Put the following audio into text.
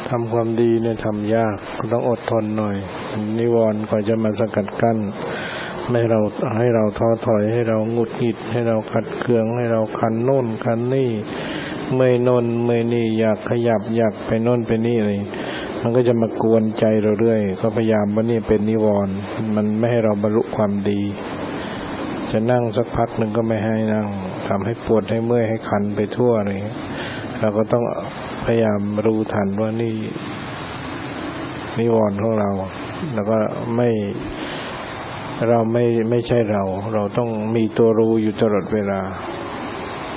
ทำความดีเนี่ยทำยากก็ต้องอดทนหน่อยนิวรณ์กว่าจะมาสกัดกั้นไม่ให้เราท้อถอยให้เราหงุดหงิดให้เราขัดเคืองให้เราคันโน่นคันนี่เมื่อยโน่นเมื่อยนี่อยากขยับอยากไปโน่นไปนี่อะไรมันก็จะมากวนใจเราเรื่อยก็พยายามว่านี่เป็นนิวรณ์มันไม่ให้เราบรรลุความดีจะนั่งสักพักหนึ่งก็ไม่ให้นั่งทำให้ปวดให้เมื่อยให้คันไปทั่วเลยเราก็ต้องพยายามรู้ทันว่านี่นิวรณ์ของเราแล้วก็ไม่ใช่เราต้องมีตัวรู้อยู่ตลอดเวลา